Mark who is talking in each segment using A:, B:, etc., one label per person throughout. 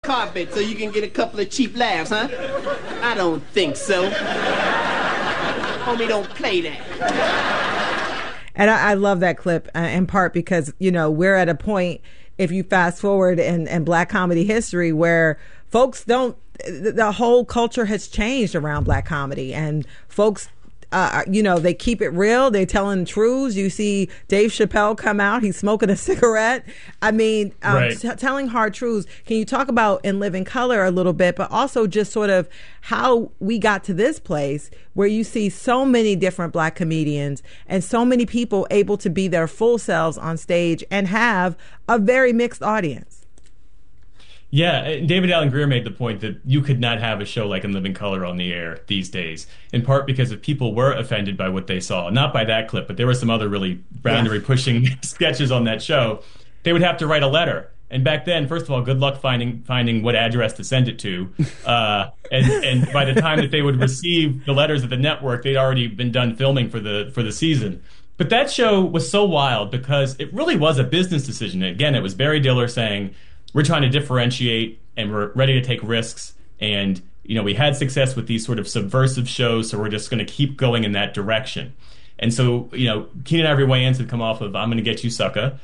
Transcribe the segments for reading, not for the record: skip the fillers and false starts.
A: carpet so you can get a couple of cheap laughs, huh? I don't think so. Homie, don't play that.
B: And I love that clip in part because, you know, we're at a point, if you fast forward in Black comedy history, where folks the whole culture has changed around Black comedy, and folks, you know, they keep it real. They're telling truths. You see Dave Chappelle come out. He's smoking a cigarette. I mean, right. Telling hard truths. Can you talk about In Living Color a little bit, but also just sort of how we got to this place where you see so many different Black comedians and so many people able to be their full selves on stage and have a very mixed audience?
C: Yeah, David Alan Grier made the point that you could not have a show like In Living Color on the air these days, in part because if people were offended by what they saw, not by that clip, but there were some other really boundary-pushing sketches on that show, they would have to write a letter. And back then, first of all, good luck finding what address to send it to. And by the time that they would receive the letters at the network, they'd already been done filming for the season. But that show was so wild because it really was a business decision. And again, it was Barry Diller saying, we're trying to differentiate and we're ready to take risks. And, you know, we had success with these sort of subversive shows, so we're just going to keep going in that direction. And so, you know, Keenen Ivory Wayans had come off of I'm Gonna Get You Sucker,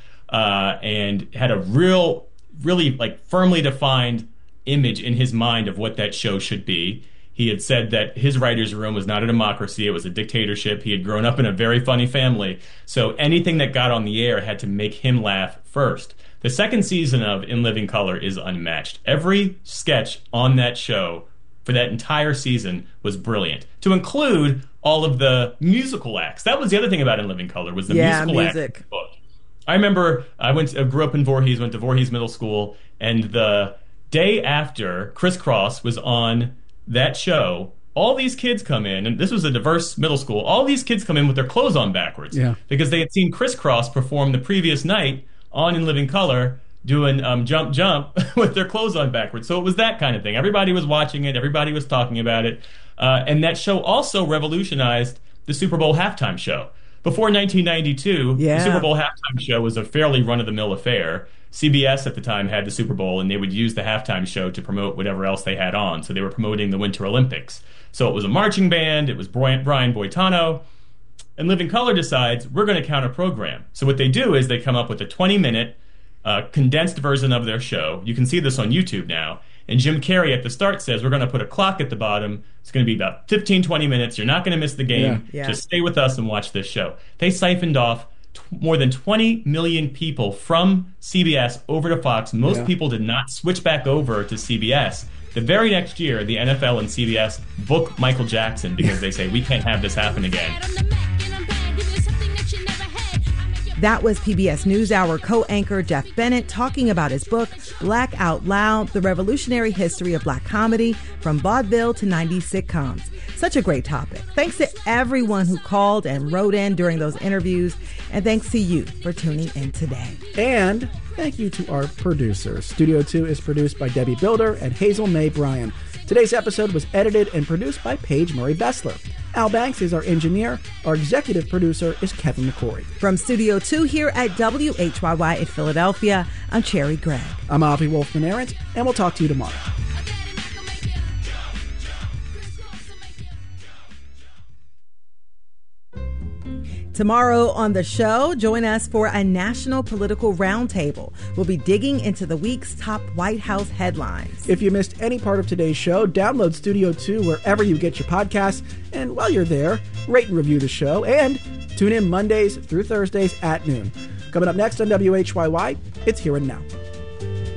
C: and had a really like firmly defined image in his mind of what that show should be. He had said that his writer's room was not a democracy, it was a dictatorship. He had grown up in a very funny family. So anything that got on the air had to make him laugh first. The second season of In Living Color is unmatched. Every sketch on that show for that entire season was brilliant, to include all of the musical acts. That was the other thing about In Living Color, was the musical acts. I remember I grew up in Voorhees, went to Voorhees Middle School, and the day after Criss Cross was on that show, all these kids come in, and this was a diverse middle school, all these kids come in with their clothes on backwards, because they had seen Criss Cross perform the previous night on In Living Color doing Jump Jump with their clothes on backwards. So it was that kind of thing. Everybody was watching it. Everybody was talking about it. And that show also revolutionized the Super Bowl halftime show. Before 1992, the Super Bowl halftime show was a fairly run-of-the-mill affair. CBS at the time had the Super Bowl, and they would use the halftime show to promote whatever else they had on. So they were promoting the Winter Olympics. So it was a marching band. It was Brian Boitano. And Living Color decides, we're going to counter-program. So what they do is they come up with a 20-minute condensed version of their show. You can see this on YouTube now. And Jim Carrey at the start says, we're going to put a clock at the bottom. It's going to be about 15, 20 minutes. You're not going to miss the game. Just stay with us and watch this show. They siphoned off more than 20 million people from CBS over to Fox. Most people did not switch back over to CBS. The very next year, the NFL and CBS book Michael Jackson because they say, we can't have this happen again.
B: That was PBS NewsHour co-anchor Jeff Bennett talking about his book, Black Out Loud, The Revolutionary History of Black Comedy from Vaudeville to 90s Sitcoms. Such a great topic. Thanks to everyone who called and wrote in during those interviews. And thanks to you for tuning in today.
D: And thank you to our producers. Studio 2 is produced by Debbie Builder and Hazel May Bryan. Today's episode was edited and produced by Paige Murray Bessler. Al Banks is our engineer. Our executive producer is Kevin McCory.
B: From Studio 2 here at WHYY in Philadelphia, I'm Cherry Gregg.
D: I'm Avi Wolfman-Arent, and we'll talk to you tomorrow.
B: Tomorrow on the show, join us for a national political roundtable. We'll be digging into the week's top White House headlines.
D: If you missed any part of today's show, download Studio 2 wherever you get your podcasts. And while you're there, rate and review the show. And tune in Mondays through Thursdays at noon. Coming up next on WHYY, it's Here and Now.